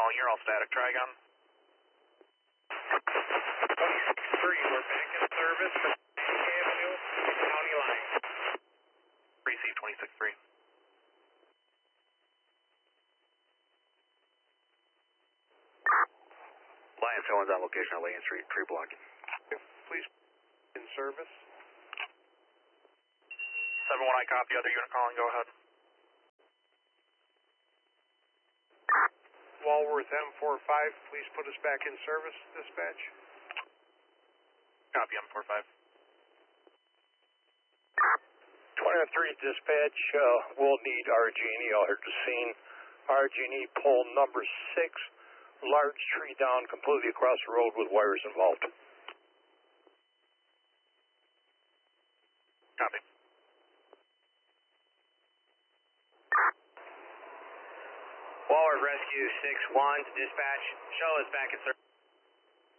calling, you're all static. Try again. 26-3, we're back in service from Avenue, county line. Receive 26-3. Lion 7's on location on Lane Street, tree blocking. Please, in service. 7-1, I copy. Other unit calling, go ahead. Walworth M45, please put us back in service, dispatch. Copy M45. 23 dispatch, we'll need RG&E out here at the scene. RG&E pole number 6, large tree down completely across the road with wires involved. Copy. Walworth Rescue 6-1 to dispatch. Show us back in service.